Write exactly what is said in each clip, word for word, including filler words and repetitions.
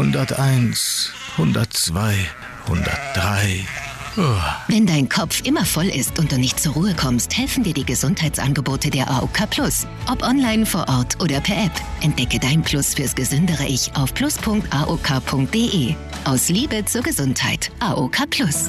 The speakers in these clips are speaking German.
hunderteins, hundertzwei, hundertdrei. Oh. Wenn dein Kopf immer voll ist und du nicht zur Ruhe kommst, helfen dir die Gesundheitsangebote der A O K Plus. Ob online, vor Ort oder per App. Entdecke dein Plus fürs gesündere Ich auf plus punkt a o k punkt d e. Aus Liebe zur Gesundheit. A O K Plus.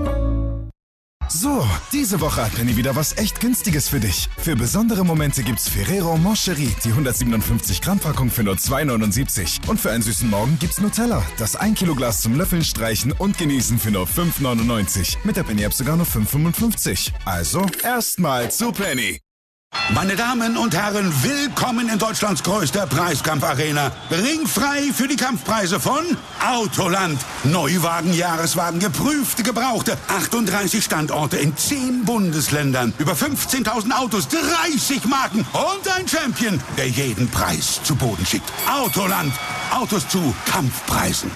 So, diese Woche hat Penny wieder was echt Günstiges für dich. Für besondere Momente gibt's Ferrero Moncherie, die hundertsiebenundfünfzig Gramm Packung für nur zwei neunundsiebzig. Und für einen süßen Morgen gibt's Nutella, das ein Kilo Glas zum Löffeln, Streichen und Genießen für nur fünf neunundneunzig. Mit der Penny App sogar nur fünf fünfundfünfzig. Also, erstmal zu Penny. Meine Damen und Herren, willkommen in Deutschlands größter Preiskampfarena. Ringfrei für die Kampfpreise von Autoland. Neuwagen, Jahreswagen, geprüfte, gebrauchte. achtunddreißig Standorte in zehn Bundesländern. Über fünfzehntausend Autos, dreißig Marken und ein Champion, der jeden Preis zu Boden schickt. Autoland. Autos zu Kampfpreisen.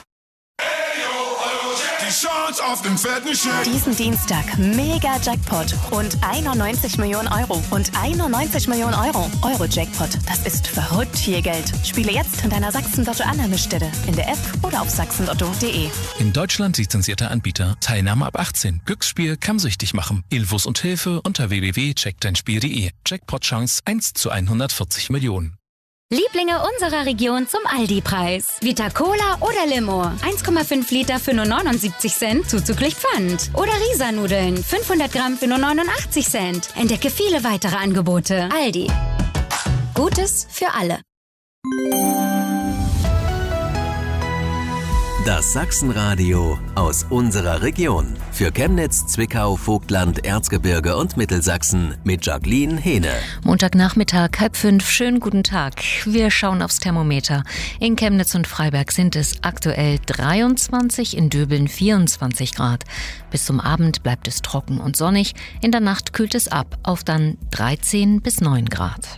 Auf dem fetten Scheck. Diesen Dienstag mega Jackpot. Rund einundneunzig Millionen Euro. Und einundneunzig Millionen Euro. Euro-Jackpot. Das ist verrückt viel Geld. Spiele jetzt in deiner Sachsen-Lotto-Annahmestelle. In der App oder auf sachsen lotto punkt d e. In Deutschland lizenzierter Anbieter. Teilnahme ab achtzehn. Glücksspiel kann süchtig machen. Infos und Hilfe unter w w w punkt check dein spiel punkt d e. Jackpot-Chance eins zu hundertvierzig Millionen. Lieblinge unserer Region zum Aldi-Preis. Vita Cola oder Limo. eins Komma fünf Liter für nur neunundsiebzig Cent, zuzüglich Pfand. Oder Risa-Nudeln. fünfhundert Gramm für nur neunundachtzig Cent. Entdecke viele weitere Angebote. Aldi. Gutes für alle. Das Sachsenradio aus unserer Region. Für Chemnitz, Zwickau, Vogtland, Erzgebirge und Mittelsachsen mit Jacqueline Hehne. Montagnachmittag, halb fünf. Schönen guten Tag. Wir schauen aufs Thermometer. In Chemnitz und Freiberg sind es aktuell dreiundzwanzig, in Döbeln vierundzwanzig Grad. Bis zum Abend bleibt es trocken und sonnig. In der Nacht kühlt es ab auf dann dreizehn bis neun Grad.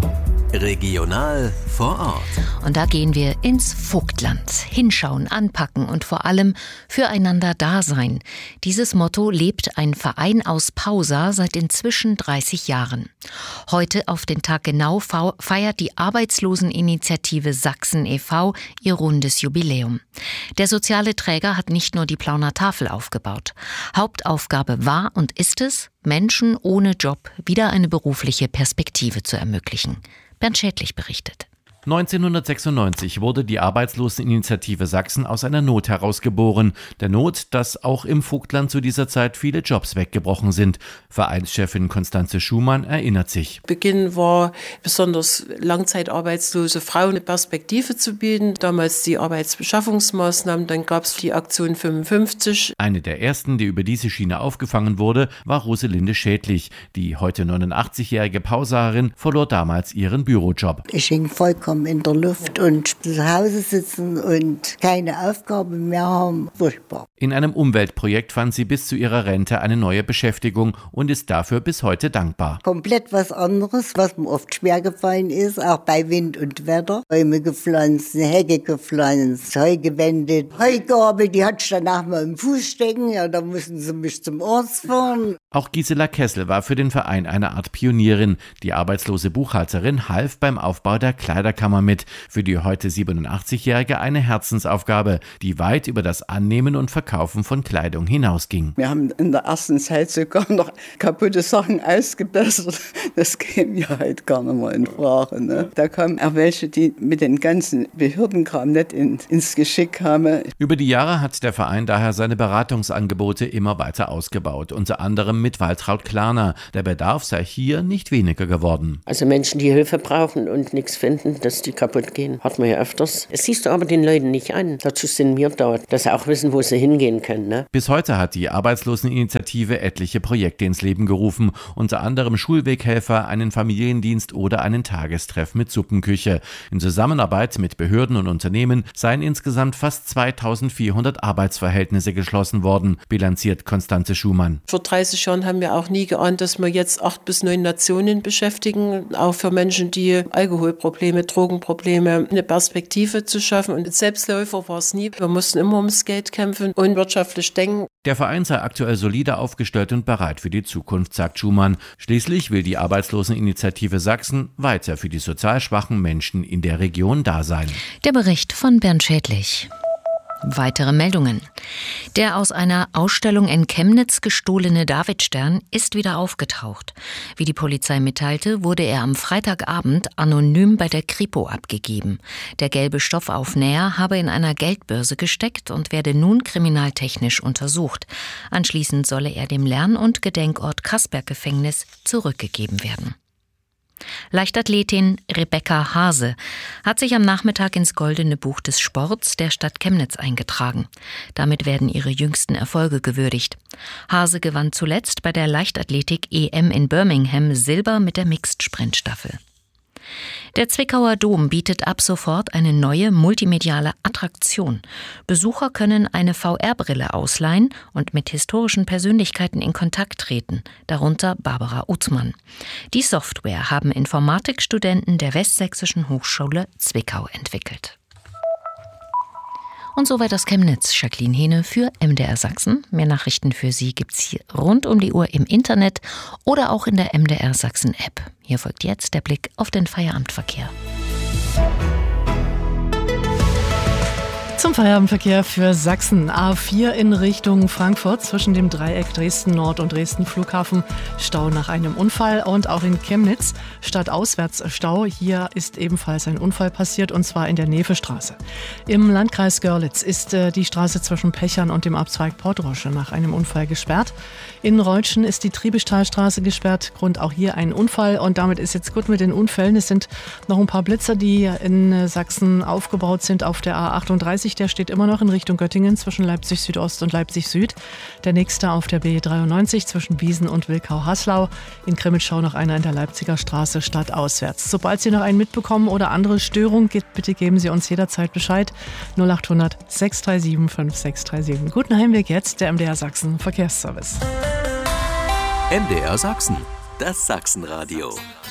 Regional vor Ort. Und da gehen wir ins Vogtland. Hinschauen, anpacken und vor allem füreinander da sein. Dieses Motto lebt ein Verein aus Pausa seit inzwischen dreißig Jahren. Heute auf den Tag genau feiert die Arbeitsloseninitiative Sachsen e V ihr rundes Jubiläum. Der soziale Träger hat nicht nur die Plauner Tafel aufgebaut. Hauptaufgabe war und ist es, Menschen ohne Job wieder eine berufliche Perspektive zu ermöglichen. Bernd Schädlich berichtet. neunzehnhundertsechsundneunzig wurde die Arbeitsloseninitiative Sachsen aus einer Not herausgeboren. Der Not, dass auch im Vogtland zu dieser Zeit viele Jobs weggebrochen sind. Vereinschefin Konstanze Schumann erinnert sich. Beginn war, besonders langzeitarbeitslose Frauen eine Perspektive zu bieten. Damals die Arbeitsbeschaffungsmaßnahmen, dann gab es die Aktion fünfundfünfzig. Eine der ersten, die über diese Schiene aufgefangen wurde, war Roselinde Schädlich. Die heute neunundachtzigjährige Pausarin verlor damals ihren Bürojob. Ich hing vollkommen in der Luft und zu Hause sitzen und keine Aufgabe mehr haben. Furchtbar. In einem Umweltprojekt fand sie bis zu ihrer Rente eine neue Beschäftigung und ist dafür bis heute dankbar. Komplett was anderes, was mir oft schwer gefallen ist, auch bei Wind und Wetter. Bäume gepflanzt, Hecke gepflanzt, Heu gewendet. Heugabel, die hatte ich danach mal im Fuß stecken, ja, da mussten sie mich zum Arzt fahren. Auch Gisela Kessel war für den Verein eine Art Pionierin. Die arbeitslose Buchhalterin half beim Aufbau der Kleiderkammer mit. Für die heute siebenundachtzigjährige eine Herzensaufgabe, die weit über das Annehmen und Verkaufen von Kleidung hinausging. Wir haben in der ersten Zeit sogar noch kaputte Sachen ausgebessert. Das käme ja halt gar nicht mehr in Frage. Ne? Da kamen auch welche, die mit den ganzen Behördenkram nicht in, ins Geschick kamen. Über die Jahre hat der Verein daher seine Beratungsangebote immer weiter ausgebaut. Unter anderem mit Waltraud Klarner. Der Bedarf sei hier nicht weniger geworden. Also Menschen, die Hilfe brauchen und nichts finden, dass die kaputt gehen, hat man ja öfters. Es siehst du aber den Leuten nicht an. Dazu sind wir da, dass sie auch wissen, wo sie hingehen können. Ne? Bis heute hat die Arbeitsloseninitiative etliche Projekte ins Leben gerufen. Unter anderem Schulweghelfer, einen Familiendienst oder einen Tagestreff mit Suppenküche. In Zusammenarbeit mit Behörden und Unternehmen seien insgesamt fast zweitausendvierhundert Arbeitsverhältnisse geschlossen worden, bilanziert Konstanze Schumann. Vor dreißig Jahren haben wir auch nie geahnt, dass wir jetzt acht bis neun Nationen beschäftigen, auch für Menschen, die Alkoholprobleme, Drogenprobleme, eine Perspektive zu schaffen. Und Selbstläufer war es nie. Wir mussten immer ums Geld kämpfen und wirtschaftlich denken. Der Verein sei aktuell solide aufgestellt und bereit für die Zukunft, sagt Schumann. Schließlich will die Arbeitsloseninitiative Sachsen weiter für die sozial schwachen Menschen in der Region da sein. Der Bericht von Bernd Schädlich. Weitere Meldungen. Der aus einer Ausstellung in Chemnitz gestohlene Davidstern ist wieder aufgetaucht. Wie die Polizei mitteilte, wurde er am Freitagabend anonym bei der Kripo abgegeben. Der gelbe Stoffaufnäher habe in einer Geldbörse gesteckt und werde nun kriminaltechnisch untersucht. Anschließend solle er dem Lern- und Gedenkort Kassberg-Gefängnis zurückgegeben werden. Leichtathletin Rebecca Hase hat sich am Nachmittag ins Goldene Buch des Sports der Stadt Chemnitz eingetragen. Damit werden ihre jüngsten Erfolge gewürdigt. Hase gewann zuletzt bei der Leichtathletik-E M in Birmingham Silber mit der Mixed-Sprintstaffel. Der Zwickauer Dom bietet ab sofort eine neue multimediale Attraktion. Besucher können eine V R-Brille ausleihen und mit historischen Persönlichkeiten in Kontakt treten, darunter Barbara Uthmann. Die Software haben Informatikstudenten der Westsächsischen Hochschule Zwickau entwickelt. Und soweit aus Chemnitz, Jacqueline Hehne für M D R Sachsen. Mehr Nachrichten für Sie gibt's hier rund um die Uhr im Internet oder auch in der M D R Sachsen App. Hier folgt jetzt der Blick auf den Feierabendverkehr. Zum Feierabendverkehr für Sachsen. A vier in Richtung Frankfurt zwischen dem Dreieck Dresden-Nord und Dresden-Flughafen. Stau nach einem Unfall. Und auch in Chemnitz stadtauswärts Stau. Hier ist ebenfalls ein Unfall passiert, und zwar in der Nevestraße. Im Landkreis Görlitz ist äh, die Straße zwischen Pechern und dem Abzweig Portrosche nach einem Unfall gesperrt. In Reutschen ist die Triebestrahlstraße gesperrt. Grund auch hier ein Unfall. Und damit ist jetzt gut mit den Unfällen. Es sind noch ein paar Blitzer, die in äh, Sachsen aufgebaut sind auf der A achtunddreißig. Der steht immer noch in Richtung Göttingen zwischen Leipzig Südost und Leipzig Süd. Der nächste auf der B dreiundneunzig zwischen Wiesen und Wilkau-Haslau. In Krimitschau noch einer in der Leipziger Straße stadtauswärts. Sobald Sie noch einen mitbekommen oder andere Störung, bitte geben Sie uns jederzeit Bescheid. null acht hundert sechs drei sieben fünf sechs drei sieben. Guten Heimweg jetzt, der M D R Sachsen Verkehrsservice. M D R Sachsen, das Sachsenradio.